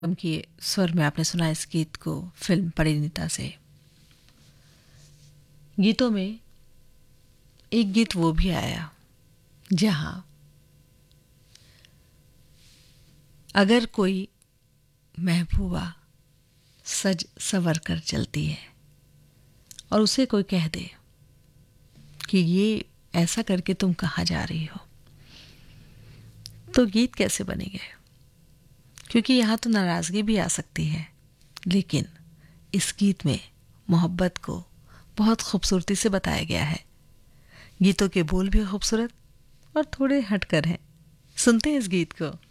के स्वर में आपने सुना इस गीत को फिल्म परिणीता से। गीतों में एक गीत वो भी आया जहां अगर कोई महबूबा सज सवर कर चलती है और उसे कोई कह दे कि ये ऐसा करके तुम कहाँ जा रही हो, तो गीत कैसे बनेंगे? क्योंकि यहाँ तो नाराज़गी भी आ सकती है, लेकिन इस गीत में मोहब्बत को बहुत खूबसूरती से बताया गया है। गीतों के बोल भी खूबसूरत और थोड़े हटकर हैं। सुनते हैं इस गीत को।